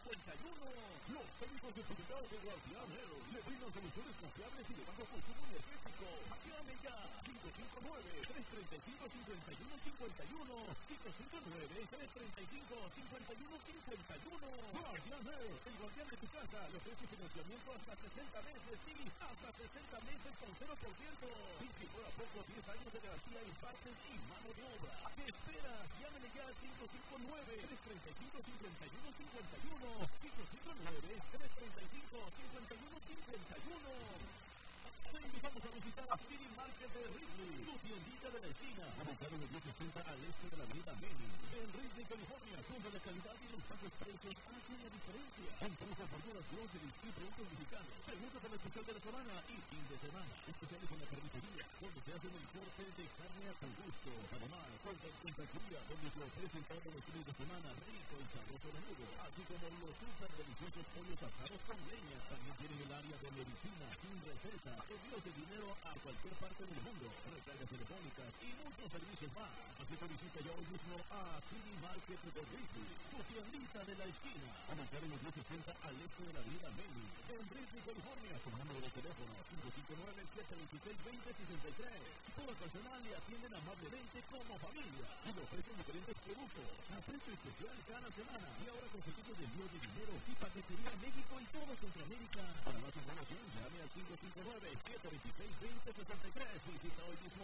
Los técnicos certificados de Guardián Air le brindan soluciones confiables y de bajo consumo energético. Llame ya, 559-335-5151, 559-335-5151. Guardián Air, el guardián de tu casa, le ofrece financiamiento hasta 60 meses, sí, hasta 60 meses con 0%. Y si fuera poco, 10 años de garantía en partes y mano de obra. ¿Qué esperas? Llámele ya al 559-335-5151, 559-335-5151. Te invitamos a visitar City Market de Ridley, tu tiendita de la esquina, ubicado en el 1060 al este de la avenida Main, en Ridley, California, donde la calidad y los bajos precios hacen la diferencia. Encuentra verduras, groceries y productos mexicanos. Pregunta por la especial de la semana y fin de semana. Especiales en la carnicería, donde te hacen el corte de carne a tu gusto. Además, cuenta en taquería, donde te ofrecen todos los fines de semana rico y sabroso menudo, así como los súper deliciosos pollos asados con leña. También tienen el área de medicina sin receta, envíos de dinero a cualquier parte del mundo, recargas telefónicas y muchos servicios más. Así que visita ya hoy mismo a City Market de Ridley, tu tiendita de la esquina, ubicada en el 1060 al este de la avenida Main, en Ridley, California, con número de teléfono 559-726-2063. Todo el personal le atienden amablemente como familia y le ofrecen diferentes productos a precio especial cada semana. Y ahora con servicios de envío de dinero y paquetería a México y todo Centroamérica. Para más información, llame al 559-726-2063. Visita hoy mismo